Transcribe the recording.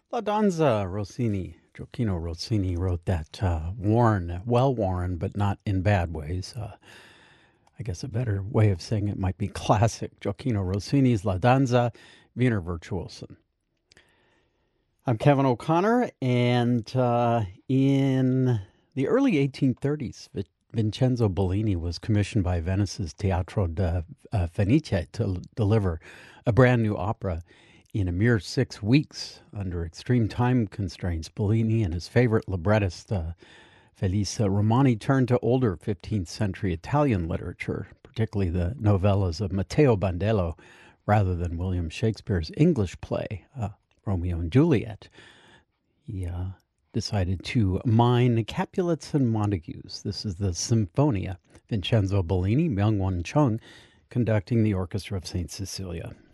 La Danza Rossini. Gioacchino Rossini wrote that well-worn, but not in bad ways. I guess a better way of saying it might be classic. Gioacchino Rossini's La Danza, Wiener Virtuosen. I'm Kevin O'Connor, and in the early 1830s, Vincenzo Bellini was commissioned by Venice's Teatro de Fenice to deliver a brand new opera in a mere 6 weeks under extreme time constraints. Bellini and his favorite librettist, Felice Romani, turned to older 15th century Italian literature, particularly the novellas of Matteo Bandello, rather than William Shakespeare's English play, Romeo and Juliet. He decided to mine Capulets and Montagues. This is the Symphonia. Vincenzo Bellini, Myung-Whun Chung, conducting the Orchestra of St. Cecilia.